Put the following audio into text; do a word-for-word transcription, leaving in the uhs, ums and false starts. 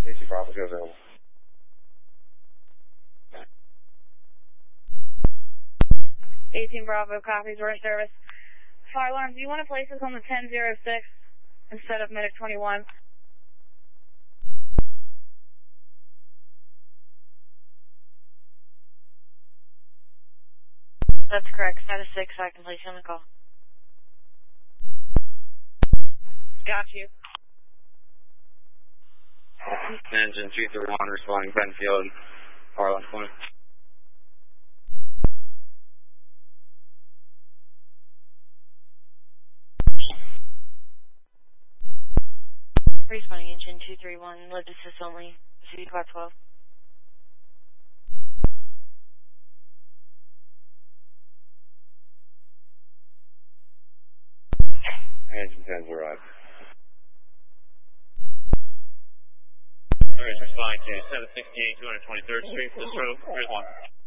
Casey Bravo goes over. eighteen Bravo copies, we're in service. Fire alarm, do you want to place us on the ten oh six instead of Medic twenty-one? That's correct. Status six, I can place you on the call. Got you. Engine two three one responding Benfield, Harlan Point. Responding engine two three one, lift assist only, Z five twelve. Engine ten's arrived. Alright, responding to seven sixty-eight, two twenty-third Street, this road, here's one.